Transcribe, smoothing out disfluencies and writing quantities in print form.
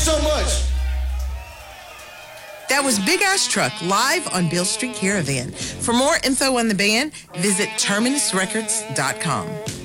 so much. That was Big Ass Truck live on Beale Street Caravan. For more info on the band, visit terminusrecords.com.